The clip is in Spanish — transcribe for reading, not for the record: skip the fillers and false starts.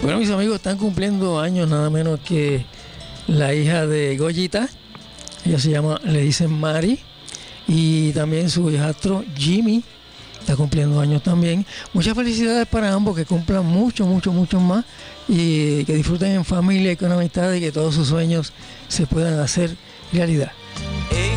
Bueno, mis amigos, están cumpliendo años nada menos que la hija de Goyita. Ella se llama, le dicen Mari. Y también su hijastro Jimmy está cumpliendo años también. Muchas felicidades para ambos, que cumplan mucho más y que disfruten en familia y con amistad y que todos sus sueños se puedan hacer realidad.